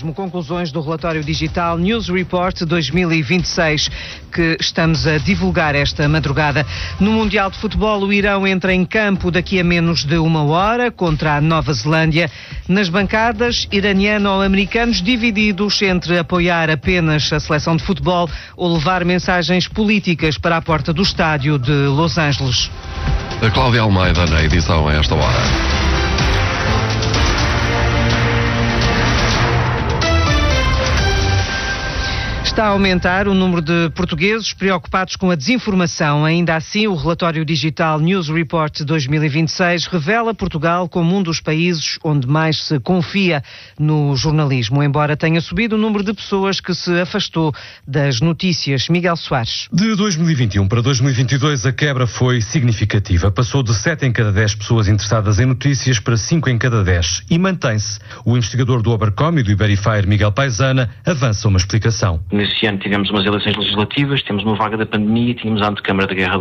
jornalismo. Conclusões do relatório digital News Report 2026 que estamos a divulgar esta madrugada. No Mundial de Futebol, o Irão entra em campo daqui a menos de uma hora contra a Nova Zelândia. Nas bancadas, iraniano-americanos divididos entre apoiar apenas a seleção de futebol ou levar mensagens políticas para a porta do estádio de Los Angeles. A Cláudia Almeida na edição a esta hora. Está a aumentar o número de portugueses preocupados com a desinformação. Ainda assim, o relatório digital News Report 2026 revela Portugal como um dos países onde mais se confia no jornalismo, embora tenha subido o número de pessoas que se afastou das notícias. Miguel Soares. De 2021 para 2022, a quebra foi significativa. Passou de 7 em cada 10 pessoas interessadas em notícias para 5 em cada 10. E mantém-se. O investigador do Obercom e do Iberifair, Miguel Paisana, avança uma explicação. Nesse ano tivemos umas eleições legislativas, temos uma vaga da pandemia e tínhamos a antecâmara da guerra